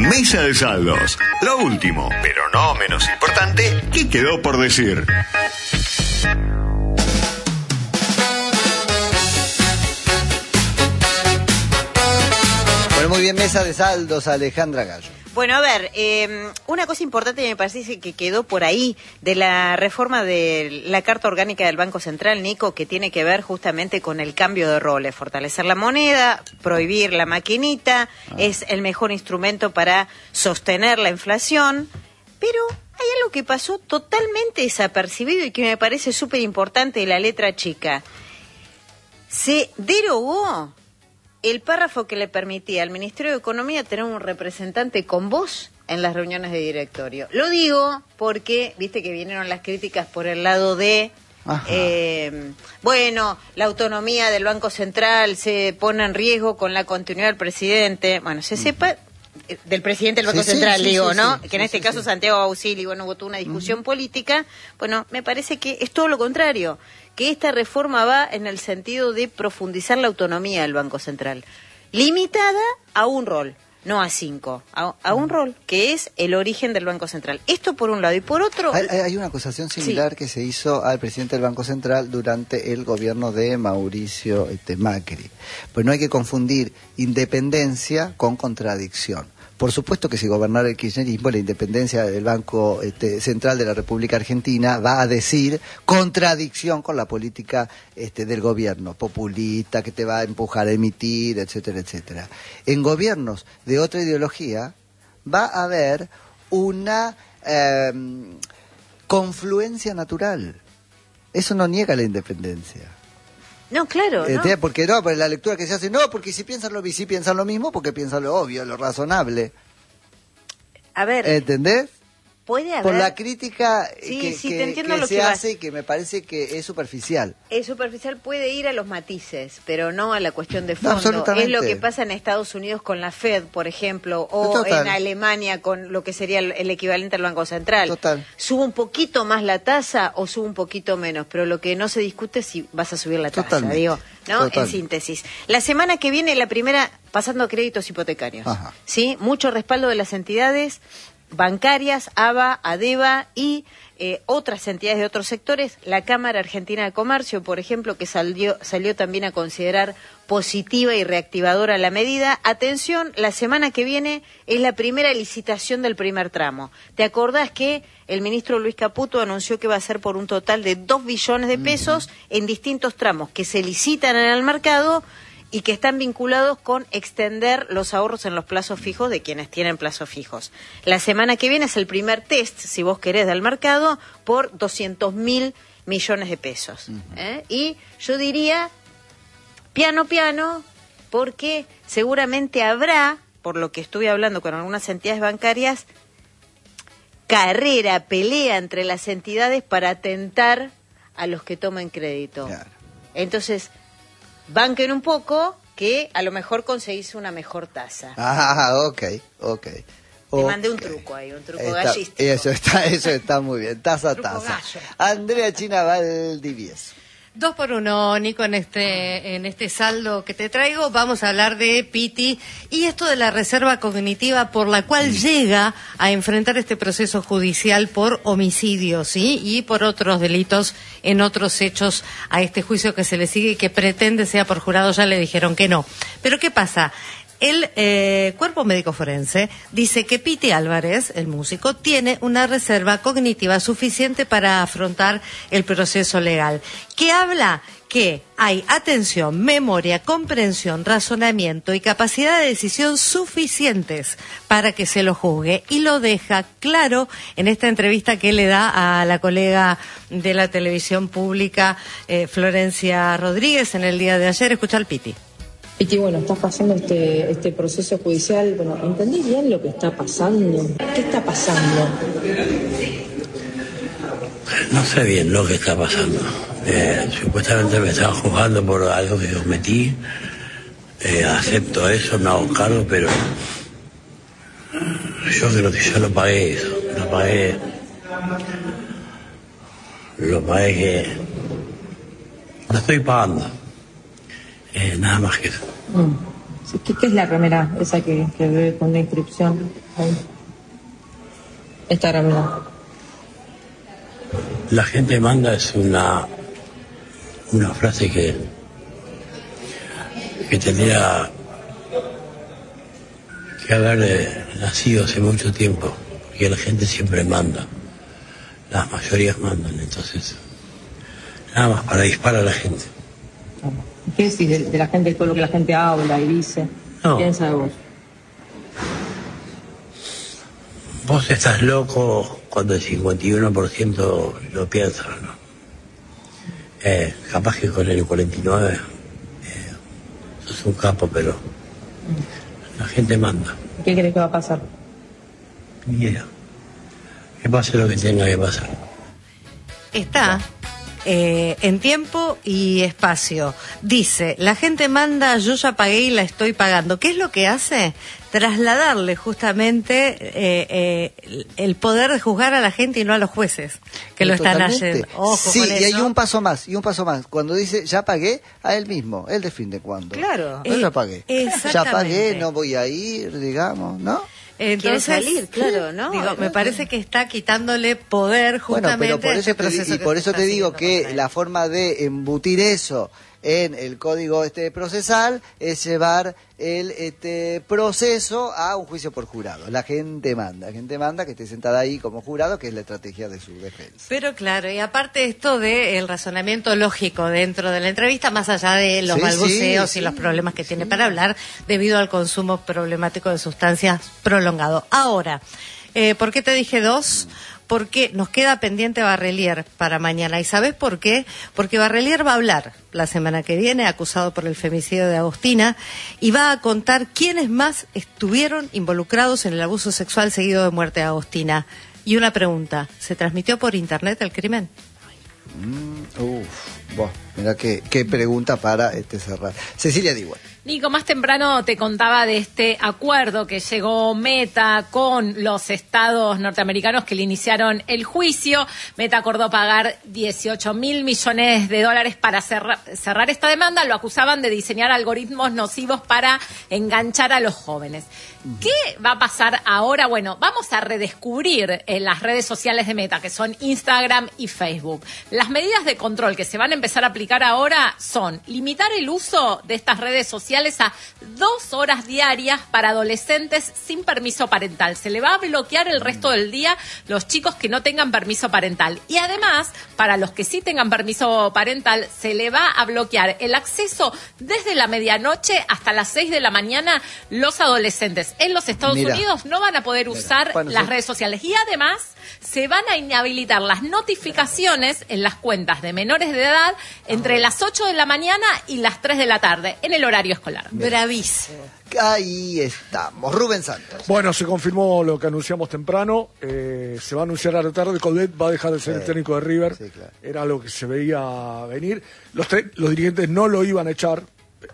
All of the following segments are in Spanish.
Mesa de saldos. Lo último, pero no menos importante, ¿qué quedó por decir? Bueno, muy bien, mesa de saldos, Alejandra Gallo. Bueno, a ver, una cosa importante que me parece que quedó por ahí de la reforma de la Carta Orgánica del Banco Central, Nico, que tiene que ver justamente con el cambio de roles, fortalecer la moneda, prohibir la maquinita, es el mejor instrumento para sostener la inflación, pero hay algo que pasó totalmente desapercibido y que me parece súper importante de la letra chica. Se derogó el párrafo que le permitía al Ministerio de Economía tener un representante con voz en las reuniones de directorio. Lo digo porque, viste que vinieron las críticas por el lado de, bueno, la autonomía del Banco Central se pone en riesgo con la continuidad del presidente. Bueno, se sepa, del presidente del Banco Central, digo, ¿no? Que en este caso Santiago Bausili, bueno, votó una discusión política. Bueno, me parece que es todo lo contrario, que esta reforma va en el sentido de profundizar la autonomía del Banco Central, limitada a un rol, no a 5, a un rol, que es el origen del Banco Central. Esto por un lado, y por otro... Hay una acusación similar que se hizo al presidente del Banco Central durante el gobierno de Mauricio Macri. Pues no hay que confundir independencia con contradicción. Por supuesto que si gobernara el kirchnerismo, la independencia del Banco Central de la República Argentina va a decir contradicción con la política del gobierno, populista, que te va a empujar a emitir, etcétera, etcétera. En gobiernos de otra ideología va a haber una confluencia natural. Eso no niega la independencia. No, claro, ¿no? Porque no, pero la lectura que se hace, no, porque si piensan lo mismo, porque piensan lo obvio, lo razonable. A ver, ¿entendés? Puede haber... Por la crítica que se hace y que me parece que es superficial. Es superficial, puede ir a los matices, pero no a la cuestión de fondo. Absolutamente. Es lo que pasa en Estados Unidos con la Fed, por ejemplo, o Total. en Alemania con lo que sería el equivalente al Banco Central. Total. Sube un poquito más la tasa o sube un poquito menos, pero lo que no se discute es si vas a subir la tasa, Totalmente. digo, ¿no? Total. En síntesis. La semana que viene, la primera, pasando a créditos hipotecarios. Ajá. ¿Sí? Mucho respaldo de las entidades bancarias, ABA, ADEBA y otras entidades de otros sectores. La Cámara Argentina de Comercio, por ejemplo, que salió también a considerar positiva y reactivadora la medida. Atención, la semana que viene es la primera licitación del primer tramo. ¿Te acordás que el ministro Luis Caputo anunció que va a ser por un total de 2 billones de pesos en distintos tramos que se licitan en el mercado y que están vinculados con extender los ahorros en los plazos fijos de quienes tienen plazos fijos? La semana que viene es el primer test, si vos querés, del mercado por 200.000 millones de pesos. Y yo diría, piano, porque seguramente habrá, por lo que estuve hablando con algunas entidades bancarias, pelea entre las entidades para atentar a los que tomen crédito. Claro. Entonces, banquen un poco, que a lo mejor conseguís una mejor tasa. Ok. Te mandé un truco ahí, un truco gallístico. Eso está muy bien, taza. Gallo. Andrea China Valdivieso. 2 por 1, Nico, en este saldo que te traigo. Vamos a hablar de Pitti y esto de la reserva cognitiva por la cual llega a enfrentar este proceso judicial por homicidio, ¿sí? Y por otros delitos en otros hechos a este juicio que se le sigue y que pretende sea por jurado. Ya le dijeron que no. Pero ¿qué pasa? El cuerpo médico forense dice que Pitti Álvarez, el músico, tiene una reserva cognitiva suficiente para afrontar el proceso legal. ¿Qué habla? Que hay atención, memoria, comprensión, razonamiento y capacidad de decisión suficientes para que se lo juzgue. Y lo deja claro en esta entrevista que le da a la colega de la televisión pública, Florencia Rodríguez, en el día de ayer. Escucha al Pitti. Pitti, bueno, está pasando este proceso judicial. Bueno, ¿entendí bien lo que está pasando? ¿Qué está pasando? No sé bien lo que está pasando. Supuestamente me estaban juzgando por algo que cometí. Acepto eso, no hago cargo, pero yo creo que yo lo pagué eso. Lo pagué que lo estoy pagando. Nada más que eso. ¿Qué es la remera esa que ve con una inscripción? Ahí. Esta remera. La gente manda es una frase que tendría que haber nacido hace mucho tiempo, porque la gente siempre manda, las mayorías mandan, entonces nada más para disparar a la gente. ¿Qué decís de la gente, todo lo que la gente habla y dice? No. ¿Qué piensa de vos? Vos estás loco cuando el 51% lo piensa, ¿no? Capaz que con el 49% sos un capo, pero la gente manda. ¿Qué crees que va a pasar? Mira, que pase lo que tenga que pasar. Está en tiempo y espacio. Dice, la gente manda, yo ya pagué y la estoy pagando. ¿Qué es lo que hace? Trasladarle justamente el poder de juzgar a la gente y no a los jueces que lo están haciendo. Ojo sí, con y eso. hay un paso más. Cuando dice ya pagué, a él mismo, él define cuándo. Claro. Yo ya pagué. Exactamente. Ya pagué, no voy a ir, digamos, ¿no? Entonces, Quiere salir, claro, ¿no? Digo, me parece que está quitándole poder justamente pero por a eso este proceso. y por eso te digo que la forma de embutir eso en el código procesal es llevar el proceso a un juicio por jurado. La gente manda que esté sentada ahí como jurado, que es la estrategia de su defensa. Pero claro, y aparte esto del razonamiento lógico dentro de la entrevista, más allá de los balbuceos y los problemas que tiene para hablar debido al consumo problemático de sustancias prolongado. Ahora, ¿por qué te dije 2? Porque nos queda pendiente Barrelier para mañana. ¿Y sabes por qué? Porque Barrelier va a hablar la semana que viene, acusado por el femicidio de Agostina, y va a contar quiénes más estuvieron involucrados en el abuso sexual seguido de muerte de Agostina. Y una pregunta, ¿se transmitió por internet el crimen? Mira qué pregunta para cerrar. Cecilia Diwan. Nico, más temprano te contaba de este acuerdo que llegó Meta con los estados norteamericanos que le iniciaron el juicio. Meta acordó pagar $18 mil millones para cerrar esta demanda. Lo acusaban de diseñar algoritmos nocivos para enganchar a los jóvenes. ¿Qué va a pasar ahora? Bueno, vamos a redescubrir en las redes sociales de Meta, que son Instagram y Facebook. Las medidas de control que se van a empezar a aplicar ahora son limitar el uso de estas redes sociales a 2 horas diarias para adolescentes sin permiso parental. Se le va a bloquear el resto del día los chicos que no tengan permiso parental. Y además, para los que sí tengan permiso parental, se le va a bloquear el acceso desde la medianoche hasta las 6 de la mañana. Los adolescentes en los Estados Unidos no van a poder usar las redes sociales. Y además, se van a inhabilitar las notificaciones en las cuentas de menores de edad entre las 8 de la mañana y las 3 de la tarde, en el horario escolar. Bravísimo. Ahí estamos. Rubén Santos. Bueno, se confirmó lo que anunciamos temprano. Se va a anunciar a la tarde. Coudet va a dejar de ser el técnico de River. Sí, claro. Era lo que se veía venir. Los dirigentes no lo iban a echar.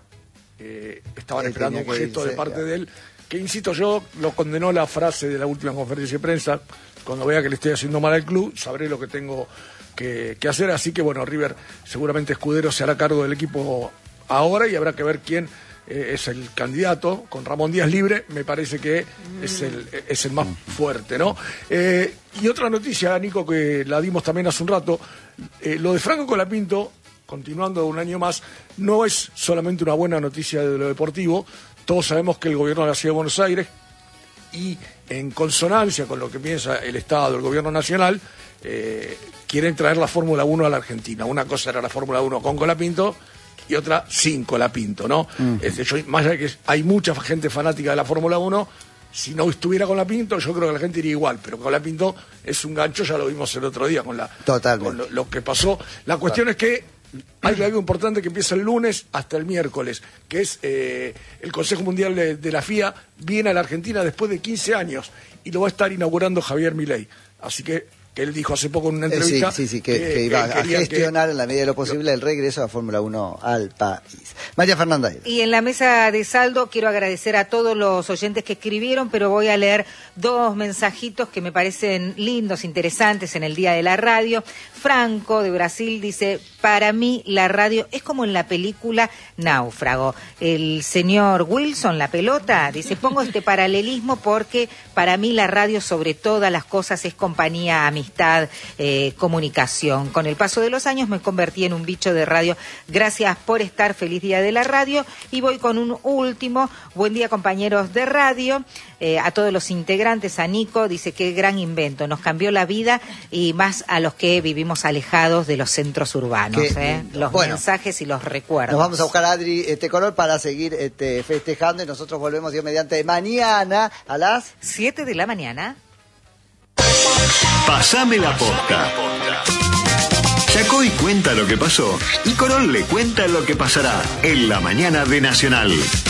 Estaban esperando un gesto de parte de él. Que, insisto, yo lo condenó la frase de la última conferencia de prensa. Cuando vea que le estoy haciendo mal al club, sabré lo que tengo que hacer. Así que, bueno, River, seguramente Escudero se hará cargo del equipo ahora y habrá que ver quién es el candidato. Con Ramón Díaz libre, me parece que es el más fuerte, ¿no? Y otra noticia, Nico, que la dimos también hace un rato, lo de Franco Colapinto, continuando un año más, no es solamente una buena noticia de lo deportivo. Todos sabemos que el gobierno de la Ciudad de Buenos Aires, y en consonancia con lo que piensa el Estado, el gobierno nacional, quieren traer la Fórmula 1 a la Argentina. Una cosa era la Fórmula 1 con Colapinto y otra sin Colapinto, ¿no? Más allá de que hay mucha gente fanática de la Fórmula 1, si no estuviera Colapinto, yo creo que la gente iría igual, pero Colapinto es un gancho, ya lo vimos el otro día con lo que pasó. La cuestión es que hay algo importante que empieza el lunes hasta el miércoles, que es el Consejo Mundial de la FIA viene a la Argentina después de 15 años y lo va a estar inaugurando Javier Milei. Así que él dijo hace poco en una entrevista que iba a gestionar en la medida de lo posible el regreso a la Fórmula 1 al país. María Fernanda. Y en la mesa de saldo quiero agradecer a todos los oyentes que escribieron, pero voy a leer 2 mensajitos que me parecen lindos, interesantes en el día de la radio. Franco de Brasil dice: Para mí la radio es como en la película Náufrago. El señor Wilson, la pelota, dice, pongo este paralelismo porque para mí la radio sobre todas las cosas es compañía, amistad, comunicación. Con el paso de los años me convertí en un bicho de radio. Gracias por estar, feliz día de la radio. Y voy con un último, buen día compañeros de radio, a todos los integrantes, a Nico, dice qué gran invento, nos cambió la vida y más a los que vivimos alejados de los centros urbanos. Los mensajes y los recuerdos. Nos vamos a buscar a Adri Color para seguir festejando y nosotros volvemos Dios mediante mañana a las 7 de la mañana. Pasame la posta. Chacoy cuenta lo que pasó y Corol le cuenta lo que pasará en la mañana de Nacional.